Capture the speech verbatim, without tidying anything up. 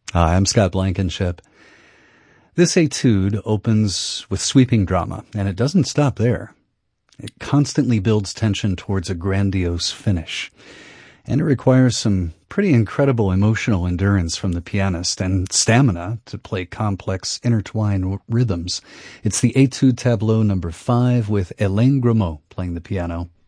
Hi, I'm Scott Blankenship. This etude opens with sweeping drama, and it doesn't stop there. It constantly builds tension towards a grandiose finish, and it requires some pretty incredible emotional endurance from the pianist and stamina to play complex, intertwined rhythms. It's the Etude Tableau number five with Hélène Grimaud playing the piano.